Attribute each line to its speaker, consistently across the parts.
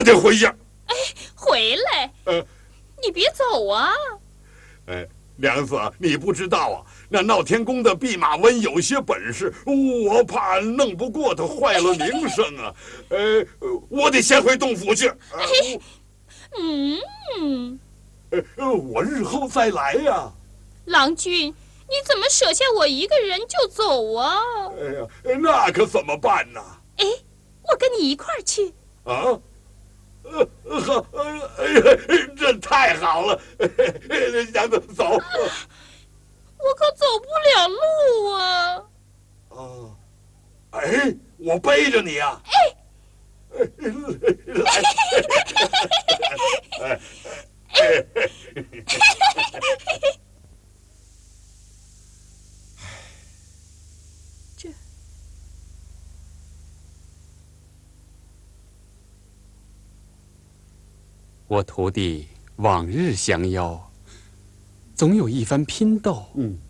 Speaker 1: 得回去。
Speaker 2: 哎，回来！你别走啊！
Speaker 1: 哎，娘子，你不知道啊，那闹天宫的弼马温有些本事，我怕弄不过他，坏了名声啊。我得先回洞府去。我日后再来呀。
Speaker 2: 郎君，你怎么舍下我一个人就走啊？
Speaker 1: 哎呀，那可怎么办呢？
Speaker 2: 哎，我跟你一块儿去。
Speaker 1: 啊？好，哎呀，这太好了！娘子，走。
Speaker 2: 我可走不了路啊！
Speaker 1: 哦，哎，我背着你啊！来，
Speaker 2: 这
Speaker 3: 我徒弟往日降妖，总有一番拼斗。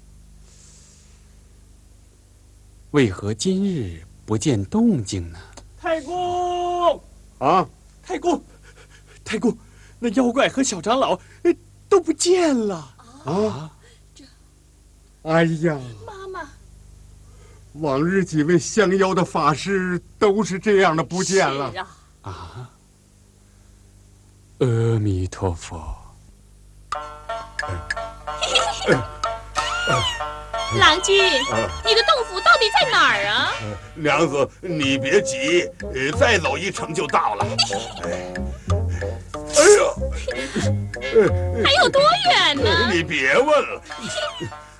Speaker 3: 为何今日不见动静呢？
Speaker 4: 太公
Speaker 1: 啊！
Speaker 4: 太公，太公，那妖怪和小长老都不见了
Speaker 1: 啊！哎呀，
Speaker 2: 妈妈，
Speaker 1: 往日几位降妖的法师都是这样的不见了。
Speaker 2: 是啊。
Speaker 3: 啊！阿弥陀佛。
Speaker 2: 郎君，你的洞府到底在哪儿啊？
Speaker 1: 娘子，你别急，再走一程就到了。哎呀，
Speaker 2: 还有多远呢？
Speaker 1: 你别问了，